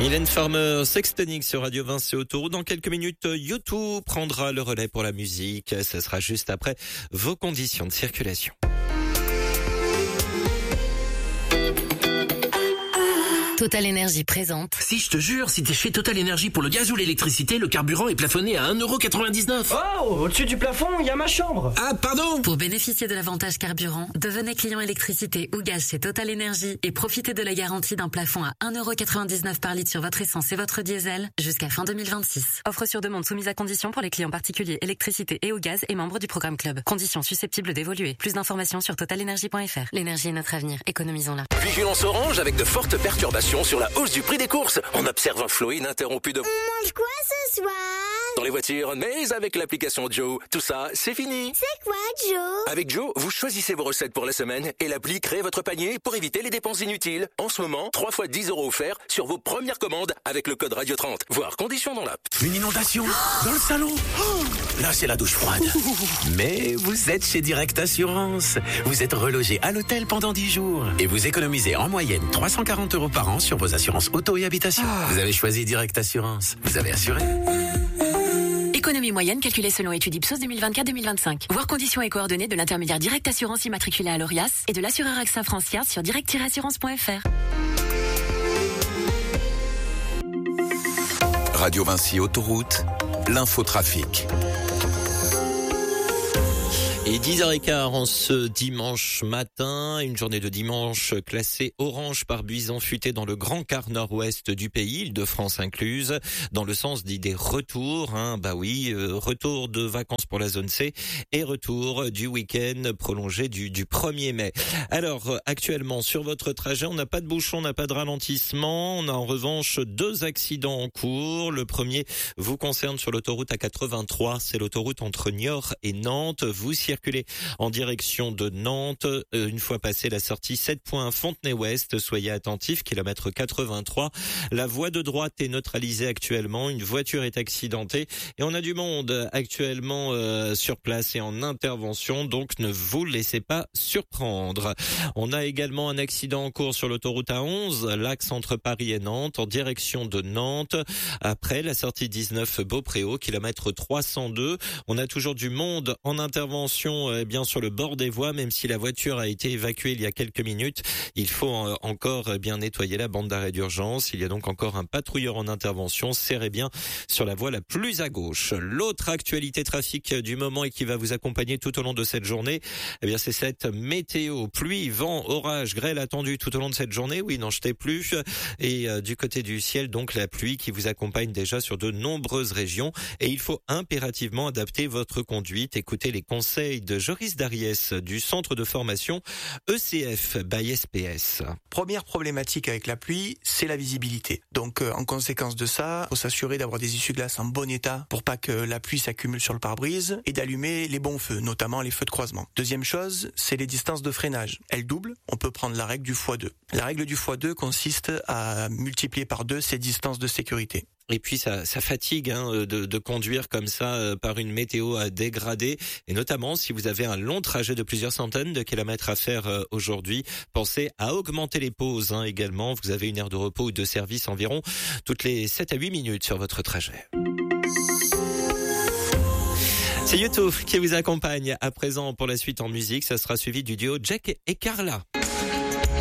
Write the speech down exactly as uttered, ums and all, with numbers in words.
Mylène Farmer, Sextonic sur Radio Vinci Autoroute. Dans quelques minutes, YouTube prendra le relais pour la musique. Ce sera juste après vos conditions de circulation. Total Énergie présente. Si, je te jure, si t'es chez Total Énergie pour le gaz ou l'électricité, le carburant est plafonné à un euro quatre-vingt-dix-neuf. Oh, au-dessus du plafond, il y a ma chambre. Ah, pardon. Pour bénéficier de l'avantage carburant, devenez client électricité ou gaz chez Total Énergie et profitez de la garantie d'un plafond à un euro quatre-vingt-dix-neuf par litre sur votre essence et votre diesel jusqu'à fin deux mille vingt-six. Offre sur demande soumise à condition pour les clients particuliers électricité et au gaz et membres du programme Club. Conditions susceptibles d'évoluer. Plus d'informations sur total énergie point f r. L'énergie est notre avenir. Économisons-la. Vigilance orange avec de fortes perturbations sur la hausse du prix des courses. On observe un flot ininterrompu de... On mange quoi ce soir? Dans les voitures, mais avec l'application Joe, tout ça, c'est fini. C'est quoi, Joe? Avec Joe, vous choisissez vos recettes pour la semaine et l'appli crée votre panier pour éviter les dépenses inutiles. En ce moment, trois fois dix euros offerts sur vos premières commandes avec le code Radio trente. Voire conditions dans l'app. Une inondation dans le salon. Oh, là, c'est la douche froide. Mais vous êtes chez Direct Assurance. Vous êtes relogé à l'hôtel pendant dix jours. Et vous économisez en moyenne trois cent quarante euros par an sur vos assurances auto et habitation. Vous avez choisi Direct Assurance. Vous avez assuré. Économie moyenne calculée selon étude Ipsos deux mille vingt-quatre deux mille vingt-cinq. Voir conditions et coordonnées de l'intermédiaire Direct Assurance immatriculé à l'Orias et de l'assureur AXA France Card sur direct tiret assurance point f r. Radio Vinci Autoroute, l'infotrafic. Et dix heures quinze en ce dimanche matin, une journée de dimanche classée orange par buisson futé dans le grand quart nord-ouest du pays, Île-de-France incluse, dans le sens dit des retours, hein, bah oui, euh, retour de vacances pour la zone C et retour du week-end prolongé du, du premier mai. Alors, actuellement, sur votre trajet, on n'a pas de bouchon, on n'a pas de ralentissement, on a en revanche deux accidents en cours. Le premier vous concerne sur l'autoroute A quatre-vingt-trois, c'est l'autoroute entre Niort et Nantes. Vous circulez en direction de Nantes. Une fois passé la sortie sept points Fontenay-Ouest, soyez attentifs, kilomètre quatre-vingt-trois. La voie de droite est neutralisée actuellement. Une voiture est accidentée et on a du monde actuellement euh, sur place et en intervention, donc ne vous laissez pas surprendre. On a également un accident en cours sur l'autoroute A onze, l'axe entre Paris et Nantes, en direction de Nantes. Après la sortie dix-neuf Beaupréau, kilomètre trois cent deux. On a toujours du monde en intervention eh bien sur le bord des voies, même si la voiture a été évacuée il y a quelques minutes. Il faut encore bien nettoyer la bande d'arrêt d'urgence. Il y a donc encore un patrouilleur en intervention. Serrez bien sur la voie la plus à gauche. L'autre actualité trafic du moment et qui va vous accompagner tout au long de cette journée, eh bien c'est cette météo. Pluie, vent, orage, grêle attendue tout au long de cette journée. Oui, n'en jetez plus. Et euh, du côté du ciel, donc la pluie qui vous accompagne déjà sur de nombreuses régions. Et il faut impérativement adapter votre conduite. Écoutez les conseils de Joris Dariès du centre de formation E C F by S P S. Première problématique avec la pluie, c'est la visibilité. Donc euh, en conséquence de ça, il faut s'assurer d'avoir des essuie-glaces en bon état pour pas que la pluie s'accumule sur le pare-brise et d'allumer les bons feux, notamment les feux de croisement. Deuxième chose, c'est les distances de freinage. Elles doublent, on peut prendre la règle du fois deux. La règle du fois deux consiste à multiplier par deux ces distances de sécurité. Et puis ça, ça fatigue hein, de, de conduire comme ça euh, par une météo dégradée. Et notamment si vous avez un long trajet de plusieurs centaines de kilomètres à faire euh, aujourd'hui, pensez à augmenter les pauses hein, également. Vous avez une heure de repos ou de service environ toutes les sept à huit minutes sur votre trajet. C'est YouTube qui vous accompagne à présent pour la suite en musique. Ça sera suivi du duo Jack et Carla.